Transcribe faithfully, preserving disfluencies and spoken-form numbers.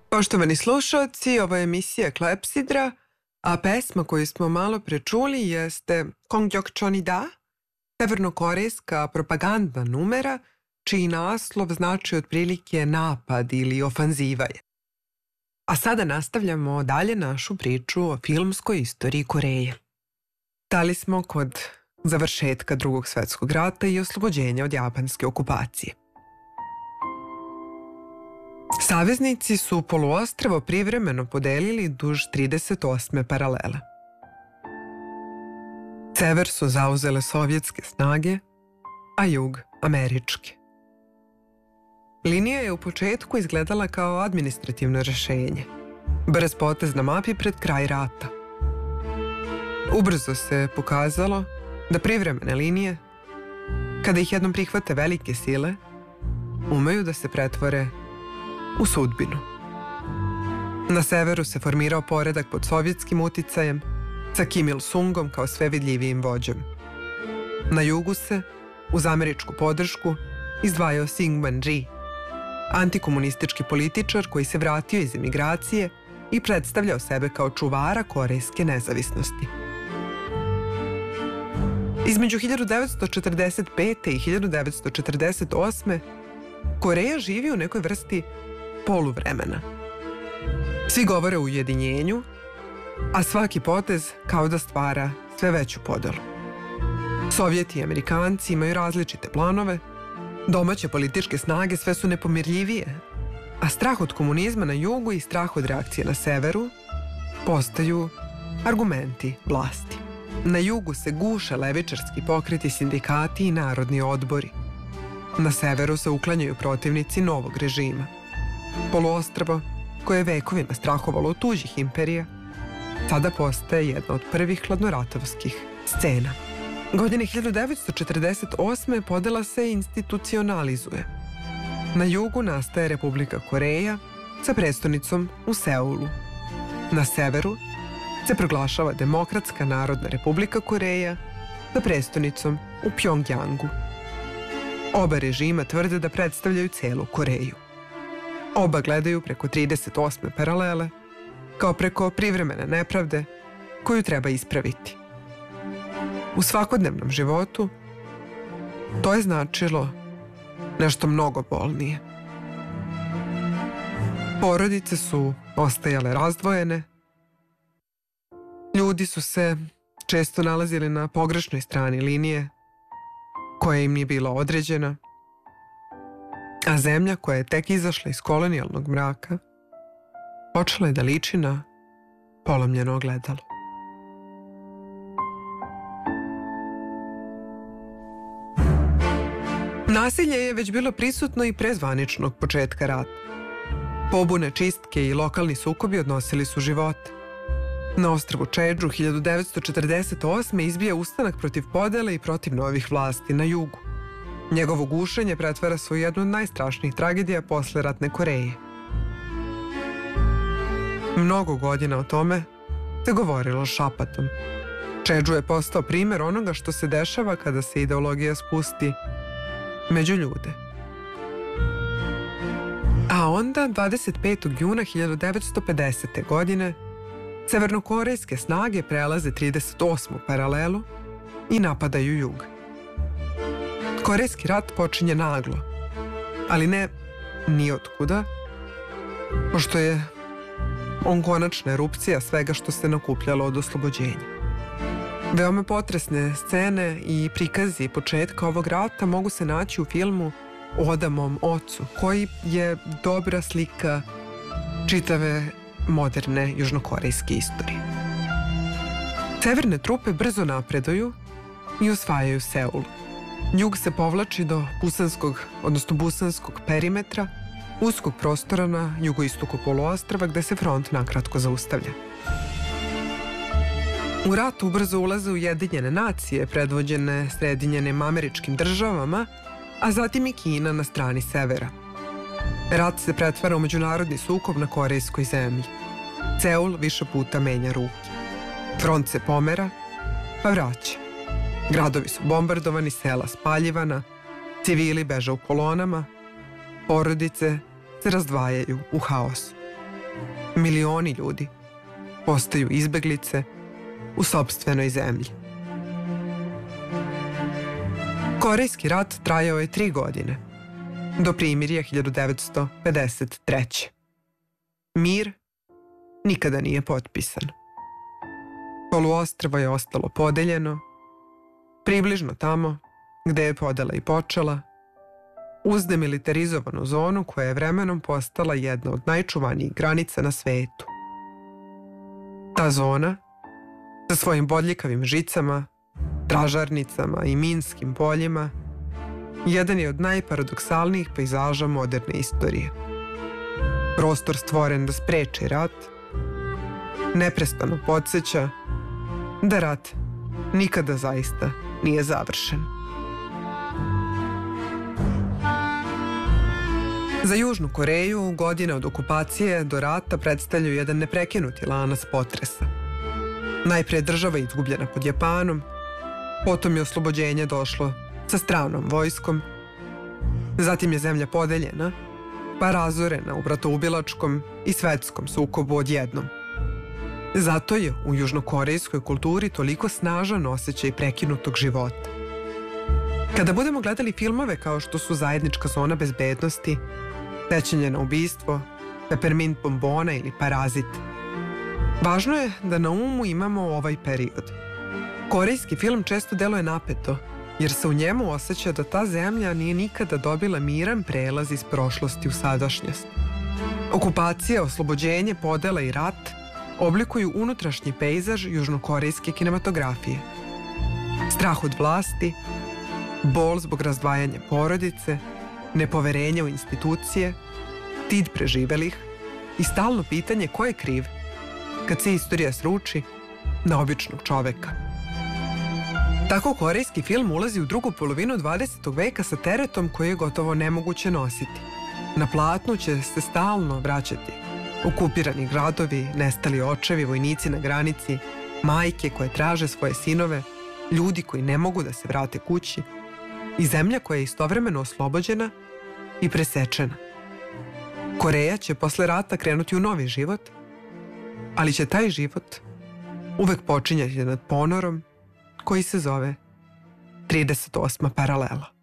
Poštovani slušalci, ovo je emisija Klepsidra, a pesma koju smo malo pre čuli jeste Kongjokchonida, severnokorejska propagandna numera, čiji naslov znači otprilike napad ili ofanziva je. A sada nastavljamo dalje našu priču o filmskoj istoriji Koreje. Stali smo kod završetka Drugog svetskog rata i oslobođenja od japanske okupacije. Saveznici su poluostrvo privremeno podelili duž trideset osme paralele. Sever su zauzele sovjetske snage, a jug američke. Linija je u početku izgledala kao administrativno rešenje, brz potez na mapi pred kraj rata. Ubrzo se pokazalo da privremene linije, kada ih jednom prihvate velike sile, umeju da se pretvore u sudbinu. Na severu se formirao poredak pod sovjetskim uticajem, sa Kim Il-sungom kao sve vidljivijim vođom. Na jugu se, uz američku podršku, izdvajao Syngman Rhee, antikomunistički političar koji se vratio iz emigracije i predstavljao sebe kao čuvara korejske nezavisnosti. Između hiljadu devetsto četrdeset pete. i hiljadu devetsto četrdeset osme. Koreja živi u nekoj vrsti poluvremena. Svi govore o ujedinjenju, a svaki potez kao da stvara sve veću podelu. Sovjeti i Amerikanci imaju različite planove, domaće političke snage sve su nepomirljivije, a strah od komunizma na jugu i strah od reakcije na severu postaju argumenti vlasti. Na jugu se guše levičarski pokreti, sindikati i narodni odbori. Na severu se uklanjaju protivnici novog režima. Poluostrvo, koje je vekovima strahovalo od tuđih imperija, sada postaje jedna od prvih hladnoratovskih scena. Godine hiljadu devetsto četrdeset osme. podela se institucionalizuje. Na jugu nastaje Republika Koreja sa prestonicom u Seulu. Na severu se proglašava Demokratska narodna Republika Koreja sa prestonicom u Pjongjangu. Oba režima tvrde da predstavljaju celu Koreju. Oba gledaju preko trideset osme paralele, kao preko privremene nepravde koju treba ispraviti. U svakodnevnom životu to je značilo nešto mnogo bolnije. Porodice su ostajale razdvojene, ljudi su se često nalazili na pogrešnoj strani linije koja im nije bila određena, a zemlja koja je tek izašla iz kolonijalnog mraka počela je da liči na polomljeno ogledalo. Nasilje je već bilo prisutno i pre zvaničnog početka rata. Pobune, čistke i lokalni sukobi odnosili su živote. Na ostrvu Čedžu hiljadu devetsto četrdeset osme. izbija ustanak protiv podele i protiv novih vlasti na jugu. Njegovo gušenje pretvara se u jednu od najstrašnijih tragedija posle ratne Koreje. Mnogo godina o tome se govorilo šapatom. Čedžu je postao primer onoga što se dešava kada se ideologija spusti među ljude. A onda, dvadeset petog juna hiljadu devetsto pedesete. godine, severnokorejske snage prelaze trideset osmu paralelu i napadaju jug. Korejski rat počinje naglo, ali ne ni otkuda, pošto je on konačna erupcija svega što se nakupljalo od oslobođenja. Veoma potresne scene i prikazi početka ovog rata mogu se naći u filmu Oda mom ocu, koji je dobra slika čitave moderne južnokorejske istorije. Severne trupe brzo napreduju i osvajaju Seul. Jug se povlači do busanskog, odnosno busanskog perimetra, uskog prostora na jugoistoku poluostrva gde se front nakratko zaustavlja. U rat ubrzo ulaze Ujedinjene nacije, predvođene Sjedinjenim Američkim Državama, a zatim i Kina na strani severa. Rat se pretvara u međunarodni sukob na korejskoj zemlji. Seul više puta menja ruke. Front se pomera, pa vraća. Gradovi su bombardovani, sela spaljivana, civili beže u kolonama, porodice se razdvajaju u haosu. Milioni ljudi postaju izbeglice u sopstvenoj zemlji. Korejski rat trajao je tri godine, do primirja hiljadu devetsto pedeset treće. Mir nikada nije potpisan. Poluostrvo je ostalo podeljeno, približno tamo gde je podela i počela, uz demilitarizovanu zonu koja je vremenom postala jedna od najčuvanijih granica na svetu. Ta zona, sa svojim bodljikavim žicama, tražarnicama i minskim poljima, jedan je od najparadoksalnijih pejzaža moderne istorije. Prostor stvoren da spreči rat, neprestano podsjeća da rat nikada zaista nije završen. Za Južnu Koreju godine od okupacije do rata predstavljaju jedan neprekinuti lanac potresa. Najpre je država izgubljena pod Japanom, potom je oslobođenje došlo sa stranom vojskom, zatim je zemlja podeljena, pa razorena u bratoubilačkom i svetskom sukobu odjednom. Zato je u južnokorejskoj kulturi toliko snažan osjećaj prekinutog života. Kada budemo gledali filmove kao što su Zajednička zona bezbednosti, Sećanje na ubistvo, Peppermint bombona ili Parazit, važno je da na umu imamo ovaj period. Korejski film često deluje napeto, jer se u njemu osjeća da ta zemlja nije nikada dobila miran prelaz iz prošlosti u sadašnjost. Okupacija, oslobođenje, podela i rat oblikuju unutrašnji pejzaž južnokorejske kinematografije. Strah od vlasti, bol zbog razdvajanja porodice, nepoverenje u institucije, stid preživelih i stalno pitanje ko je kriv kad se istorija sruči na običnog čoveka. Tako korejski film ulazi u drugu polovinu dvadesetog veka sa teretom koji je gotovo nemoguće nositi. Na platnu će se stalno vraćati okupirani gradovi, nestali očevi, vojnici na granici, majke koje traže svoje sinove, ljudi koji ne mogu da se vrate kući i zemlja koja je istovremeno oslobođena i presečena. Koreja će posle rata krenuti u novi život, ali će taj život uvek počinjati nad ponorom koji se zove trideset osma paralela.